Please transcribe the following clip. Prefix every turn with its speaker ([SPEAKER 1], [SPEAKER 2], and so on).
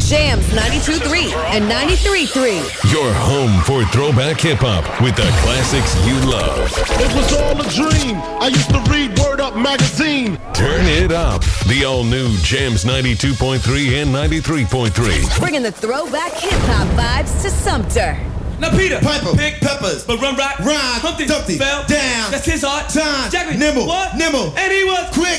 [SPEAKER 1] Jams 92.3 and 93.3.
[SPEAKER 2] Your home for throwback hip-hop with the classics you love.
[SPEAKER 3] It was all a dream. I used to read Word Up magazine.
[SPEAKER 2] Turn it up. The all-new Jams 92.3 and 93.3.
[SPEAKER 1] Bringing the throwback hip-hop vibes to Sumter.
[SPEAKER 4] Now Peter,
[SPEAKER 5] Piper,
[SPEAKER 4] pick peppers, but run rock,
[SPEAKER 5] Rhyme,
[SPEAKER 4] Humpty,
[SPEAKER 5] Dumpty,
[SPEAKER 4] fell
[SPEAKER 5] down.
[SPEAKER 4] That's his art.
[SPEAKER 5] Time,
[SPEAKER 4] Jackie,
[SPEAKER 5] nimble,
[SPEAKER 4] what?
[SPEAKER 5] nimble,
[SPEAKER 4] And he was
[SPEAKER 5] quick.